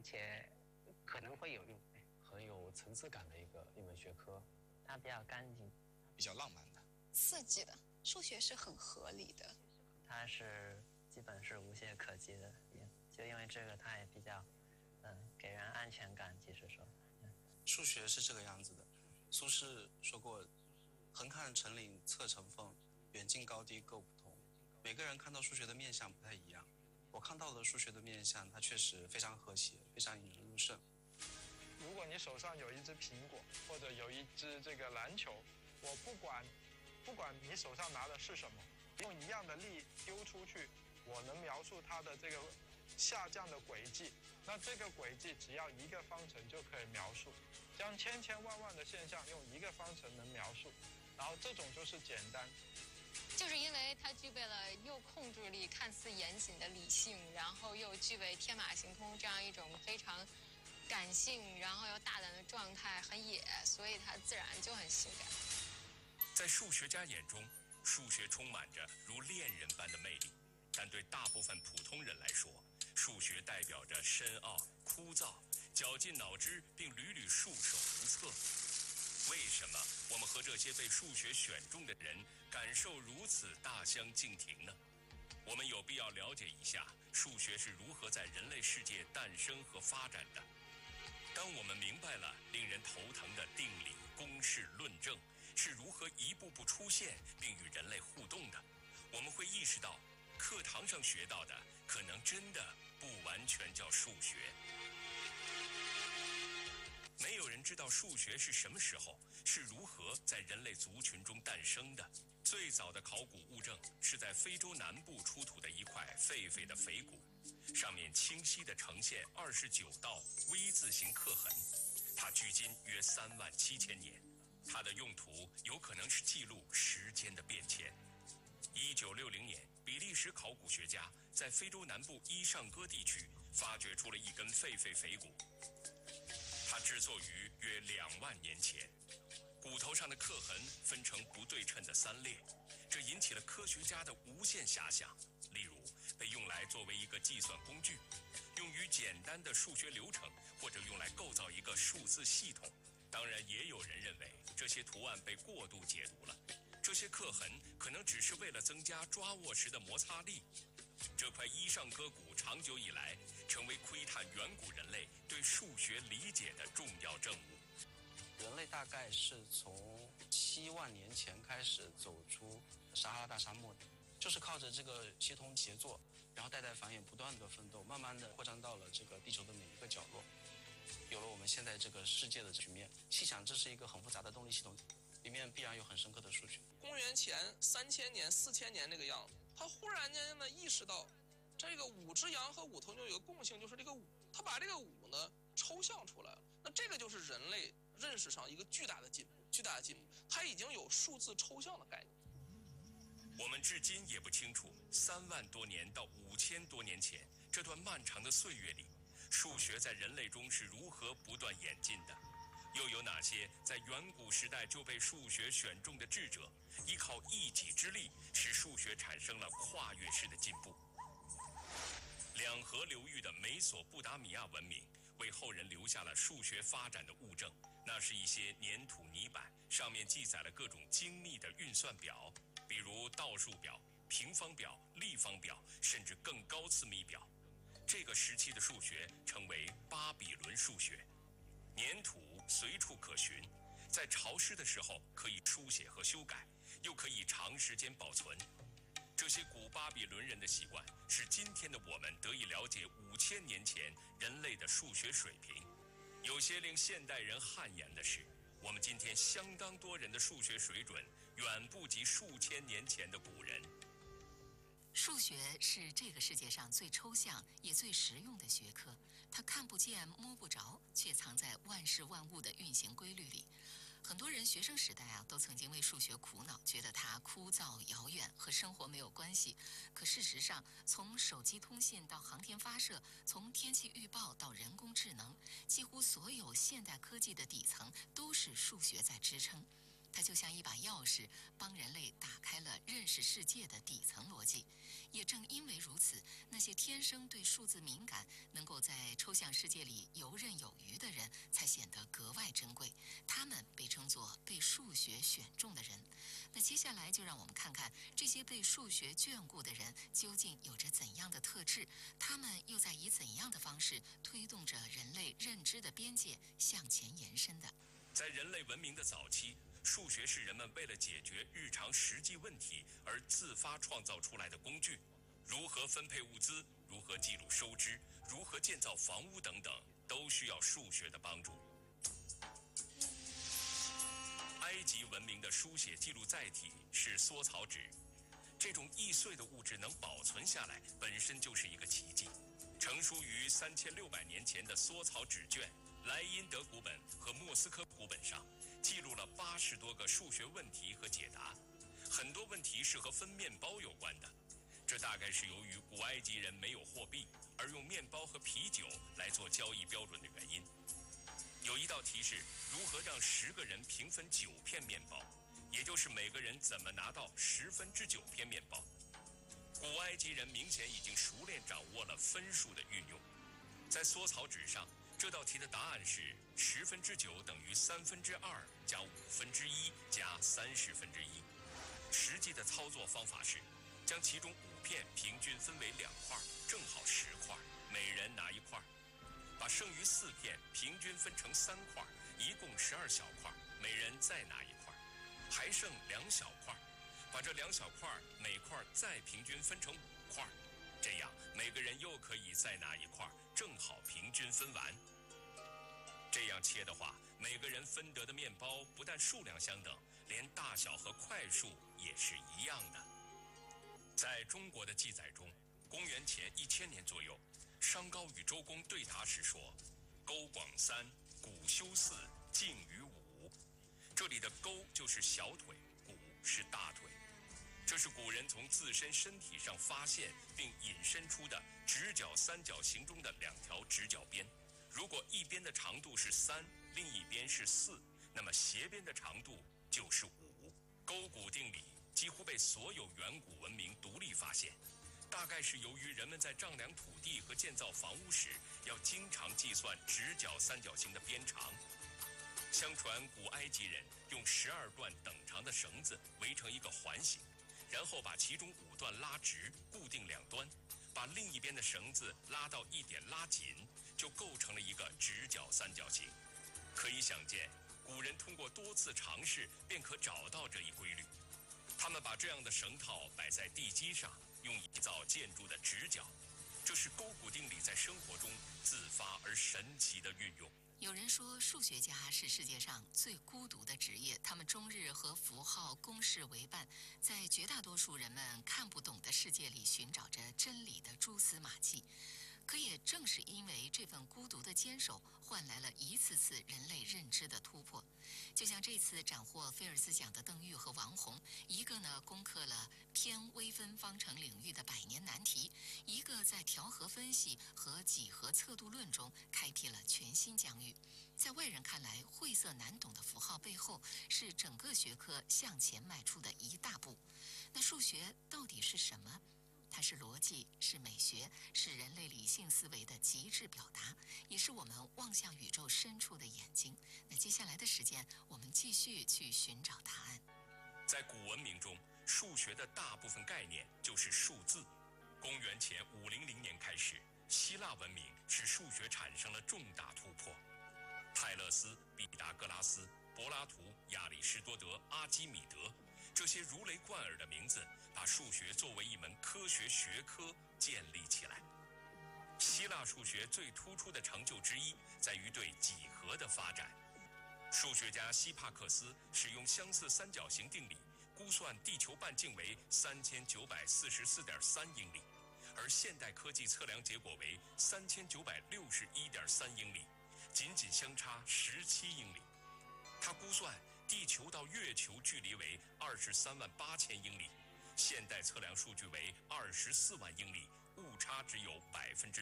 而且可能会有用， 很有层次感的一门学科。 它比较干净， 比较浪漫的， 刺激的。数学是很合理的， 它是基本是无懈可击的，就因为这个它也比较，给人安全感。其实说， 数学是这个样子的。苏轼说过：“横看成岭侧成峰，远近高低各不同。”每个人看到数学的面相不太一样。我看到的数学的面相，它确实非常和谐，非常引人入胜。 如果你手上有一只苹果，或者有一只这个篮球，我不管你手上拿的是什么，用一样的力丢出去，我能描述它的这个下降的轨迹。那这个轨迹只要一个方程就可以描述，将千千万万的现象用一个方程能描述，然后这种就是简单。 就是因为它具备了又控制力、看似严谨的理性，然后又具备天马行空这样一种非常感性，然后又大胆的状态，很野，所以它自然就很性感。 在数学家眼中，数学充满着如恋人般的魅力，但对大部分普通人来说，数学代表着深奥、枯燥、绞尽脑汁，并屡屡束手无策。为什么我们和这些被数学选中的人感受如此大相径庭呢？我们有必要了解一下数学是如何在人类世界诞生和发展的。当我们明白了令人头疼的定理、公式、论证是如何一步步出现并与人类互动的，我们会意识到课堂上学到的可能真的不完全叫数学。没有人知道数学是什么时候，是如何在人类族群中诞生的。最早的考古物证是在非洲南部出土的一块狒狒的腓骨，上面清晰地呈现29道 V 字形刻痕，它距今约37000年。它的用途有可能是记录时间的变迁。1960年，比利时考古学家在非洲南部伊尚戈地区发掘出了一根狒狒腓骨，它制作于约2万年前。骨头上的刻痕分成不对称的3列，这引起了科学家的无限遐想。例如，被用来作为一个计算工具，用于简单的数学流程，或者用来构造一个数字系统。当然，也有人认为这些图案被过度解读了，这些刻痕可能只是为了增加抓握时的摩擦力。这块伊尚戈骨长久以来成为窥探远古人类对数学理解的重要证物。 人类大概是从7万年前开始走出撒哈拉大沙漠的，就是靠着这个协同协作，然后代代繁衍，不断的奋斗，慢慢的扩张到了这个地球的每一个角落，有了我们现在这个世界的局面。细想，这是一个很复杂的动力系统，里面必然有很深刻的数学。 公元前3000年、4000年这个样子，他忽然间呢意识到，这个五只羊和五头牛有个共性，就是这个五，他把这个五呢抽象出来了。那这个就是人类认识上一个巨大的进步，它已经有数字抽象的概念。 我们至今也不清楚3万多年到5000多年前这段漫长的岁月里，数学在人类中是如何不断演进的，又有哪些在远古时代就被数学选中的智者，依靠一己之力使数学产生了跨越式的进步。两河流域的美索不达米亚文明为后人留下了数学发展的物证，那是一些粘土泥板，上面记载了各种精密的运算表，比如倒数表、平方表、立方表，甚至更高次幂表。这个时期的数学称为巴比伦数学。粘土随处可寻，在潮湿的时候可以书写和修改，又可以长时间保存。这些古巴比伦人的习惯，使今天的我们得以了解5000年前人类的数学水平。有些令现代人汗颜的是，我们今天相当多人的数学水准远不及数千年前的古人。 数学是这个世界上最抽象也最实用的学科，它看不见摸不着，却藏在万事万物的运行规律里。很多人学生时代都曾经为数学苦恼，觉得它枯燥遥远，和生活没有关系。可事实上，从手机通信到航天发射，从天气预报到人工智能，几乎所有现代科技的底层都是数学在支撑。 它就像一把钥匙，帮人类打开了认识世界的底层逻辑。也正因为如此，那些天生对数字敏感、能够在抽象世界里游刃有余的人，才显得格外珍贵。他们被称作被数学选中的人。那接下来就让我们看看这些被数学眷顾的人究竟有着怎样的特质，他们又在以怎样的方式推动着人类认知的边界向前延伸的。 在人类文明的早期，数学是人们为了解决日常实际问题而自发创造出来的工具。如何分配物资，如何记录收支，如何建造房屋等等，都需要数学的帮助。埃及文明的书写记录载体是缩草纸，这种易碎的物质能保存下来，本身就是一个奇迹。成书于3600年前的缩草纸卷、莱茵德古本和莫斯科古本上，记录了80多个数学问题和解答，很多问题是和分面包有关的。这大概是由于古埃及人没有货币，而用面包和啤酒来做交易标准的原因。有一道题是如何让10个人平分9片面包，也就是每个人怎么拿到9/10片面包。古埃及人明显已经熟练掌握了分数的运用。在缩草纸上，这道题的答案是10/9等于2/3加1/5加30/1。实际的操作方法是将其中5片平均分为2块，正好10块，每人拿1块；把剩余4片平均分成3块，一共12小块，每人再拿1块；还剩2小块，把这2小块每块再平均分成5块，这样每个人又可以再拿1块，正好平均分完。这样切的话，每个人分得的面包不但数量相等，连大小和块数也是一样的。在中国的记载中，公元前1000年左右，商高与周公对答时说：“勾广3，古修4，敬于5。”这里的勾就是小腿，古是大腿。这是古人从自身身体上发现并引申出的直角三角形中的2条直角边。如果一边的长度是3，另一边是4，那么斜边的长度就是5。勾股定理几乎被所有远古文明独立发现，大概是由于人们在丈量土地和建造房屋时，要经常计算直角三角形的边长。相传古埃及人用12段等长的绳子围成一个环形，然后把其中5段拉直，固定2端，把另一边的绳子拉到一点拉紧，就构成了一个直角三角形。可以想见，古人通过多次尝试便可找到这一规律。他们把这样的绳套摆在地基上，用以造建筑的直角。这是勾股定理在生活中自发而神奇的运用。 有人说，数学家是世界上最孤独的职业，他们终日和符号、公式为伴，在绝大多数人们看不懂的世界里寻找着真理的蛛丝马迹。可也正是因为这份孤独的坚守，换来了一次次人类认知的突破。就像这次斩获菲尔兹奖的邓玉和王红，一个呢攻克了偏微分方程领域的100年难题，一个在调和分析和几何测度论中开辟了全新疆域。在外人看来，晦涩难懂的符号背后，是整个学科向前迈出的一大步。那数学到底是什么？它是逻辑，是美学，是人类理性思维的极致表达，也是我们望向宇宙深处的眼睛。那接下来的时间，我们继续去寻找答案。 在古文明中，数学的大部分概念就是数字。公元前500年开始，希腊文明使数学产生了重大突破。泰勒斯、毕达哥拉斯、柏拉图、亚里士多德、阿基米德，这些如雷贯耳的名字，把数学作为一门科学学科建立起来。希腊数学最突出的成就之一，在于对几何的发展。数学家希帕克斯使用相似三角形定理，估算地球半径为3944.3英里，而现代科技测量结果为3961.3英里，仅仅相差17英里。他估算地球到月球距离为238000英里，现代测量数据为24万英里，误差只有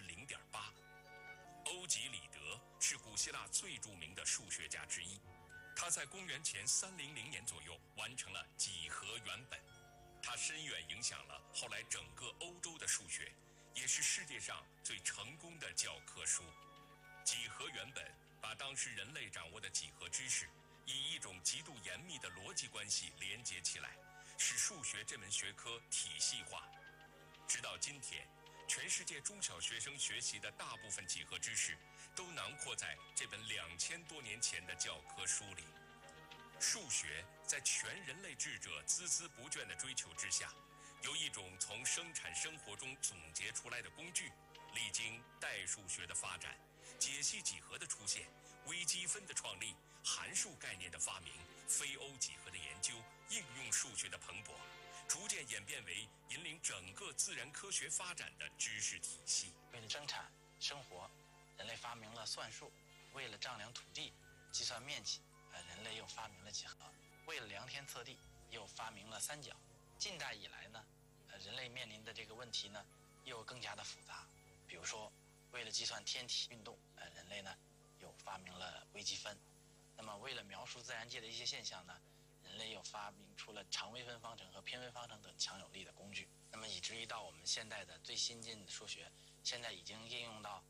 0.8%。欧几里得是古希腊最著名的数学家之一， 他在公元前300年左右完成了几何原本，它深远影响了后来整个欧洲的数学，也是世界上最成功的教科书。几何原本把当时人类掌握的几何知识以一种极度严密的逻辑关系连接起来，使数学这门学科体系化。直到今天，全世界中小学生学习的大部分几何知识都囊括在这本2000多年前的教科书里。数学在全人类智者孜孜不倦的追求之下，由一种从生产生活中总结出来的工具，历经代数学的发展、解析几何的出现、微积分的创立、函数概念的发明、非欧几何的研究、应用数学的蓬勃，逐渐演变为引领整个自然科学发展的知识体系。 为了生产生活，人类发明了算术；为了丈量土地、计算面积，人类又发明了几何；为了量天测地，又发明了三角。近代以来呢，人类面临的这个问题呢，又更加的复杂。比如说，为了计算天体运动，人类呢又发明了微积分。那么，为了描述自然界的一些现象呢，人类又发明出了常微分方程和偏微方程等强有力的工具。那么，以至于到我们现在的最新进的数学，现在已经应用到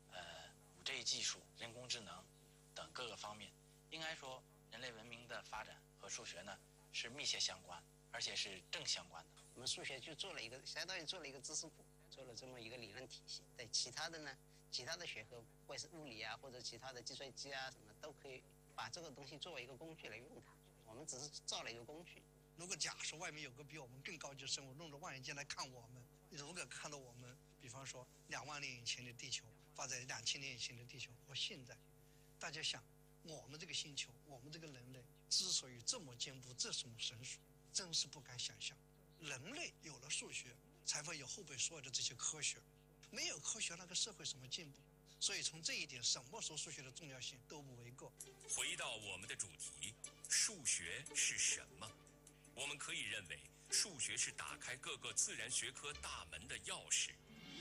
5G 技术、人工智能等各个方面。应该说，人类文明的发展和数学呢是密切相关，而且是正相关的。 我们数学就做了一个，相当于做了一个知识库，做了这么一个理论体系。对其他的呢，其他的学科，不管是物理啊，或者其他的计算机啊什么，都可以把这个东西作为一个工具来用它。我们只是造了一个工具。 如果假设外面有个比我们更高级的生物，弄着望远镜来看我们，如果看到我们，比方说2万年以前的地球，发在2000年以前的地球和现在，大家想，我们这个星球，我们这个人类之所以这么进步，这么成熟，真是不敢想象。人类有了数学，才会有后边所有的这些科学。没有科学，那个社会怎么进步？所以从这一点，什么时候数学的重要性都不为过。 回到我们的主题，数学是什么？我们可以认为，数学是打开各个自然学科大门的钥匙。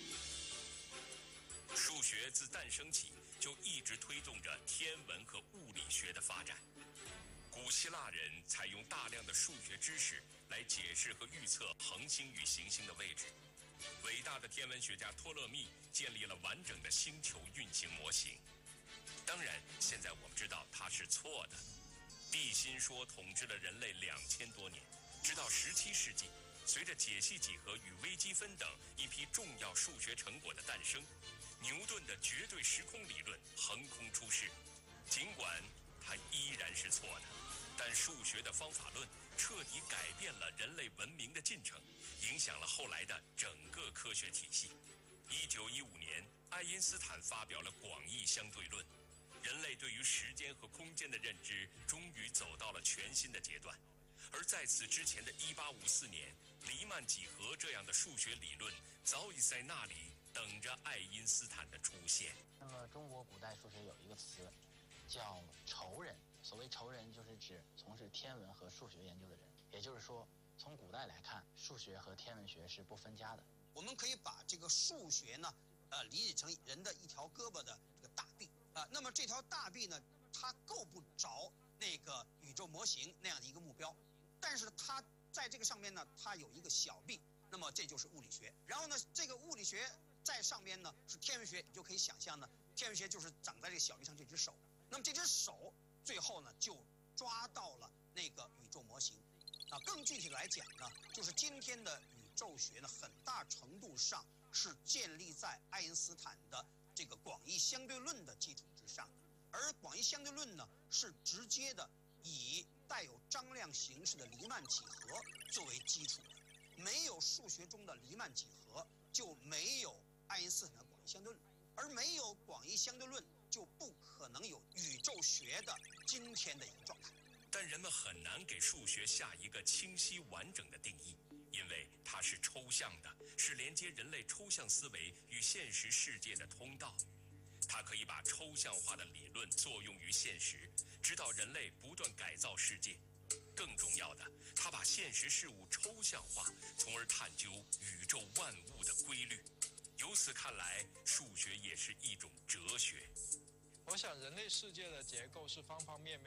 数学自诞生起就一直推动着天文和物理学的发展。古希腊人采用大量的数学知识来解释和预测恒星与行星的位置。伟大的天文学家托勒密建立了完整的星球运行模型。当然，现在我们知道它是错的。地心说统治了人类2000多年，直到17世纪，随着解析几何与微积分等一批重要数学成果的诞生，牛顿的绝对时空理论横空出世。尽管它依然是错的，但数学的方法论彻底改变了人类文明的进程，影响了后来的整个科学体系。1915年，爱因斯坦发表了广义相对论，人类对于时间和空间的认知终于走到了全新的阶段。而在此之前的1854年，黎曼几何这样的数学理论早已在那里等着爱因斯坦的出现。 那么，中国古代数学有一个词叫仇人。所谓仇人，就是指从事天文和数学研究的人。也就是说，从古代来看，数学和天文学是不分家的。 我们可以把这个数学呢，理解成人的一条胳膊的这个大臂啊。那么这条大臂呢，它够不着那个宇宙模型那样的一个目标，但是它在这个上面呢，它有一个小臂，那么这就是物理学。然后呢，这个物理学在上面呢是天文学，你就可以想象呢，天文学就是长在这个小臂上这只手。那么这只手最后呢就抓到了那个宇宙模型。啊，更具体来讲呢，就是今天的宇宙学呢，很大程度上是建立在爱因斯坦的这个广义相对论的基础之上的。而广义相对论呢，是直接的以带有张量形式的黎曼几何作为基础的。没有数学中的黎曼几何，就没有爱因斯坦的广义相对论，而没有广义相对论，就不可能有宇宙学的今天的一个状态。 但人们很难给数学下一个清晰完整的定义，因为它是抽象的，是连接人类抽象思维与现实世界的通道。它可以把抽象化的理论作用于现实，直到人类不断改造世界。更重要的，它把现实事物抽象化，从而探究宇宙万物的规律。由此看来，数学也是一种哲学。 我想人类世界的结构是方方面面的，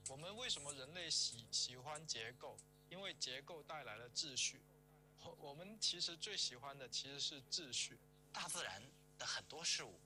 我们为什么人类喜欢结构？因为结构带来了秩序。我们其实最喜欢的其实是秩序。 大自然的很多事物